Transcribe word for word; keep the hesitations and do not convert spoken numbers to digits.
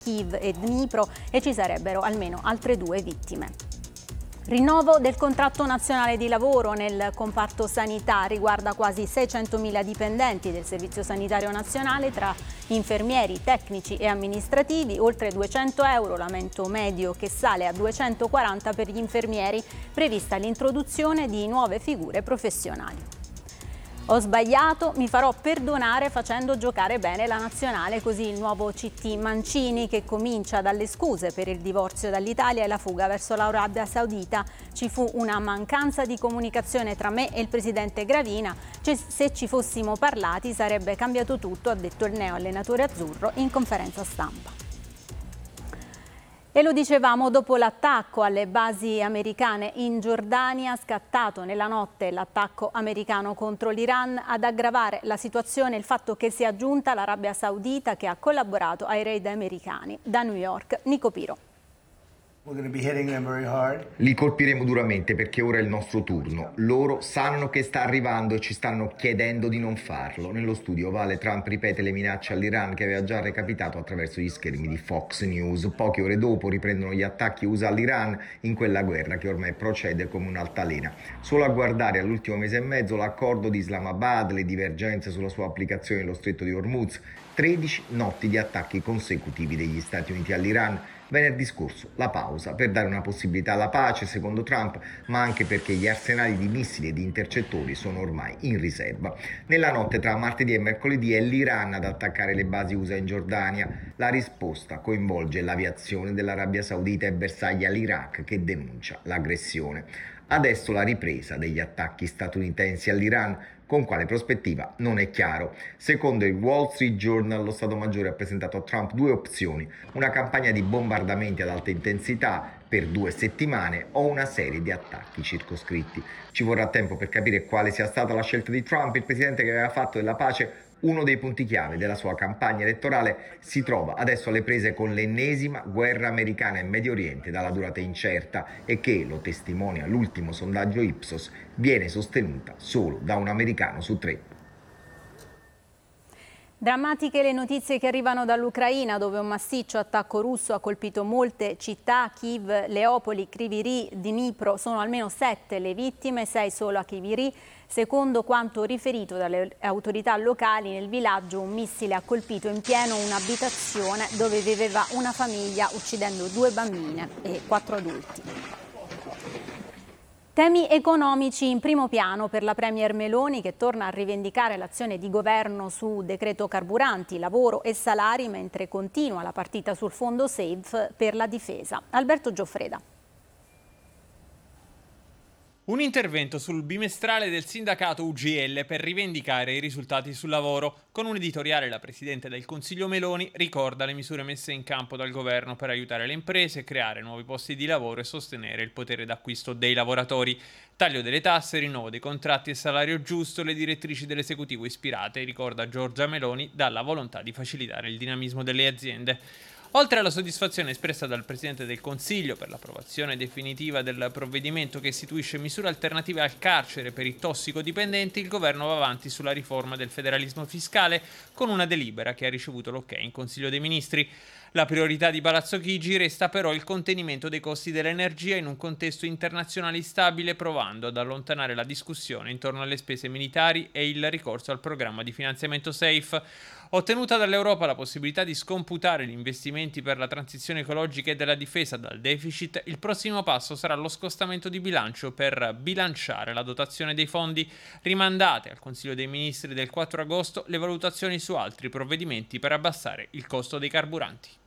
Kiev e Dnipro e ci sarebbero almeno altre due vittime. Rinnovo del contratto nazionale di lavoro nel comparto sanità riguarda quasi seicentomila dipendenti del Servizio Sanitario Nazionale tra infermieri, tecnici e amministrativi, oltre duecento euro l'aumento medio che sale a duecentoquaranta per gli infermieri, prevista l'introduzione di nuove figure professionali. Ho sbagliato, mi farò perdonare facendo giocare bene la nazionale, così il nuovo C T Mancini, che comincia dalle scuse per il divorzio dall'Italia e la fuga verso l'Arabia Saudita. Ci fu una mancanza di comunicazione tra me e il presidente Gravina. Se ci fossimo parlati sarebbe cambiato tutto, ha detto il neo allenatore azzurro in conferenza stampa. E lo dicevamo, dopo l'attacco alle basi americane in Giordania, scattato nella notte l'attacco americano contro l'Iran, ad aggravare la situazione il fatto che sia aggiunta l'Arabia Saudita, che ha collaborato ai raid americani. Da New York, Nico Piro. Li colpiremo duramente perché ora è il nostro turno. Loro sanno che sta arrivando e ci stanno chiedendo di non farlo. Nello studio ovale Trump ripete le minacce all'Iran che aveva già recapitato attraverso gli schermi di Fox News. Poche ore dopo riprendono gli attacchi U S A all'Iran in quella guerra che ormai procede come un'altalena. Solo a guardare all'ultimo mese e mezzo l'accordo di Islamabad, le divergenze sulla sua applicazione nello stretto di Hormuz, tredici notti di attacchi consecutivi degli Stati Uniti all'Iran. Venerdì scorso la pausa per dare una possibilità alla pace, secondo Trump, ma anche perché gli arsenali di missili e di intercettori sono ormai in riserva. Nella notte tra martedì e mercoledì è l'Iran ad attaccare le basi U S A in Giordania. La risposta coinvolge l'aviazione dell'Arabia Saudita e bersaglia all'Iraq, che denuncia l'aggressione. Adesso la ripresa degli attacchi statunitensi all'Iran. Con quale prospettiva non è chiaro. Secondo il Wall Street Journal, lo Stato Maggiore ha presentato a Trump due opzioni: una campagna di bombardamenti ad alta intensità per due settimane o una serie di attacchi circoscritti. Ci vorrà tempo per capire quale sia stata la scelta di Trump. Il presidente, che aveva fatto della pace uno dei punti chiave della sua campagna elettorale, si trova adesso alle prese con l'ennesima guerra americana in Medio Oriente dalla durata incerta e che, lo testimonia l'ultimo sondaggio Ipsos, viene sostenuta solo da un americano su tre. Drammatiche le notizie che arrivano dall'Ucraina, dove un massiccio attacco russo ha colpito molte città. Kiev, Leopoli, Kryvyi Rih, Dnipro. Sono almeno sette le vittime, sei solo a Kryvyi Rih. Secondo quanto riferito dalle autorità locali, nel villaggio un missile ha colpito in pieno un'abitazione dove viveva una famiglia, uccidendo due bambine e quattro adulti. Temi economici in primo piano per la Premier Meloni, che torna a rivendicare l'azione di governo su decreto carburanti, lavoro e salari, mentre continua la partita sul fondo SAFE per la difesa. Alberto Gioffreda. Un intervento sul bimestrale del sindacato U G L per rivendicare i risultati sul lavoro. Con un editoriale la Presidente del Consiglio Meloni ricorda le misure messe in campo dal governo per aiutare le imprese, creare nuovi posti di lavoro e sostenere il potere d'acquisto dei lavoratori. Taglio delle tasse, rinnovo dei contratti e salario giusto, le direttrici dell'esecutivo ispirate, ricorda Giorgia Meloni, dalla volontà di facilitare il dinamismo delle aziende. Oltre alla soddisfazione espressa dal Presidente del Consiglio per l'approvazione definitiva del provvedimento che istituisce misure alternative al carcere per i tossicodipendenti, il governo va avanti sulla riforma del federalismo fiscale con una delibera che ha ricevuto l'ok in Consiglio dei Ministri. La priorità di Palazzo Chigi resta però il contenimento dei costi dell'energia in un contesto internazionale instabile, provando ad allontanare la discussione intorno alle spese militari e il ricorso al programma di finanziamento SAFE. Ottenuta dall'Europa la possibilità di scomputare gli investimenti per la transizione ecologica e della difesa dal deficit, il prossimo passo sarà lo scostamento di bilancio per bilanciare la dotazione dei fondi. Rimandate al Consiglio dei Ministri del quattro agosto le valutazioni su altri provvedimenti per abbassare il costo dei carburanti.